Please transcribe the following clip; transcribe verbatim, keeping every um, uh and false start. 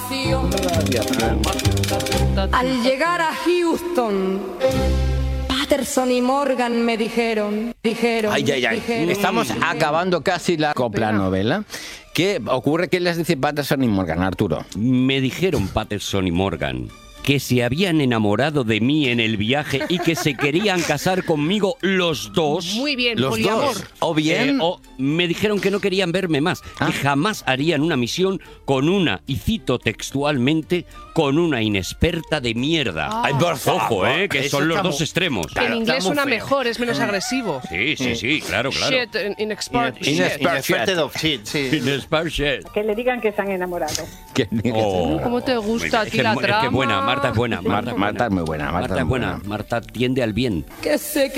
pasión. Al llegar a Houston, Patterson y Morgan me dijeron, dijeron, Ay, ay, ay. dijeron, Estamos dijeron. acabando casi la copla novela. ¿Qué ocurre? ¿Qué les dice Patterson y Morgan, Arturo? Me dijeron Patterson y Morgan que se habían enamorado de mí en el viaje y que se querían casar conmigo los dos. Muy bien, Los poliamor. dos. O bien... Eh, o me dijeron que no querían verme más, Ah. que jamás harían una misión con una, y cito textualmente, con una inexperta de mierda. Ah. Ay, por Ojo, favor, eh, que eso son los está dos muy- extremos. Que en Claro, inglés está muy suena feo. mejor, es menos agresivo. Sí, sí, sí, claro, claro. Shit, in- inexpert shit. Inexpert. Inexperted of shit, sí. Inexpert shit. Que le digan que se han enamorado. ¿Qué- Oh. ¿Cómo te gusta a Es ti que la es que trama? buena, Marta es buena. Marta, Marta, Marta es muy buena. Marta, Marta es es buena. Marta tiende al bien. Que sé que